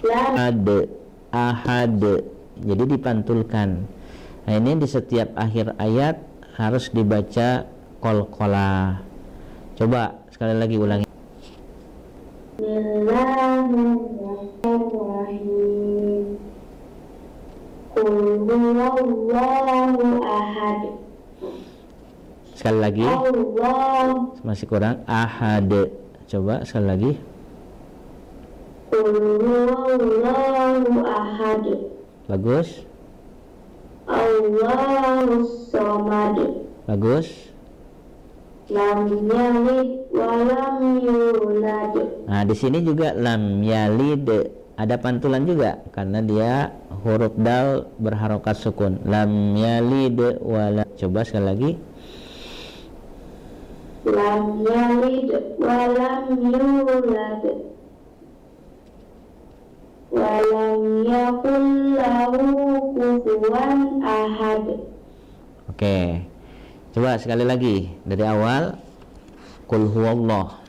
ahad. Jadi dipantulkan. Nah, ini di setiap akhir ayat harus dibaca qalqalah. Coba sekali lagi ulangi. Bismillahirrahmanirrahim. Qul huwallahu ahad. Sekali lagi. Allah. Masih kurang. Ahad. Coba sekali lagi. Qul huwallahu ahad. Bagus. Allahus samad. Bagus. Lam yalid wa lam yulad. Nah, di sini juga lam yalid ada pantulan juga karena dia huruf dal berharokat sukun. Lam yalid wa lam. Coba sekali lagi. Lam yalid wa lam yulad. Wa lam yakul lahu kufuwan ahad. Oke. Coba sekali lagi dari awal. Qul huwallah.